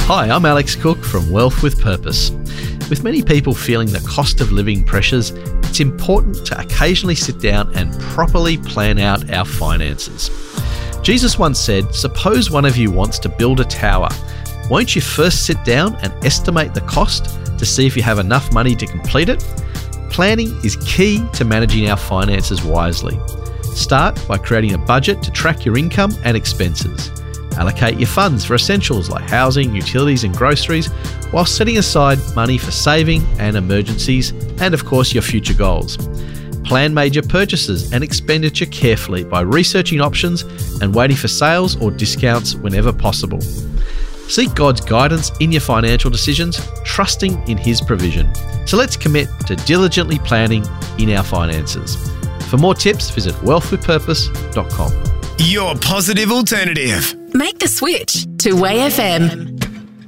Hi, I'm Alex Cook from Wealth with Purpose. With many people feeling the cost of living pressures, it's important to occasionally sit down and properly plan out our finances. Jesus once said, "Suppose one of you wants to build a tower. Won't you first sit down and estimate the cost to see if you have enough money to complete it?" Planning is key to managing our finances wisely. Start by creating a budget to track your income and expenses. Allocate your funds for essentials like housing, utilities and groceries, while setting aside money for saving and emergencies and, of course, your future goals. Plan major purchases and expenditure carefully by researching options and waiting for sales or discounts whenever possible. Seek God's guidance in your financial decisions, trusting in His provision. So let's commit to diligently planning in our finances. For more tips, visit wealthwithpurpose.com. Your positive alternative. Make the switch to Way FM.